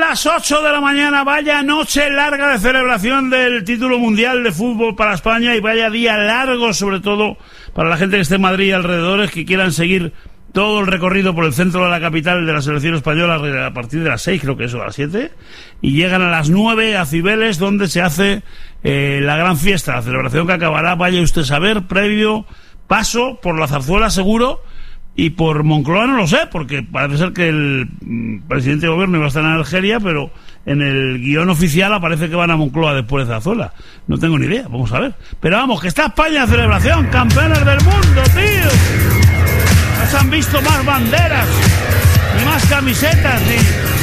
las 8 de la mañana, vaya noche larga de celebración del título mundial de fútbol para España y vaya día largo, sobre todo para la gente que esté en Madrid y alrededores, que quieran seguir todo el recorrido por el centro de la capital de la selección española a partir de las 6, creo que eso, a las 7, y llegan a las 9 a Cibeles, donde se hace la gran fiesta, la celebración que acabará, vaya usted a saber, previo paso por la Zarzuela seguro, y por Moncloa no lo sé, porque parece ser que el presidente de gobierno iba a estar en Algeria, pero en el guión oficial aparece que van a Moncloa después de Zarzuela. No tengo ni idea, vamos a ver. Pero vamos, que está España en celebración, campeones del mundo, tío. No se han visto más banderas, ni más camisetas, ni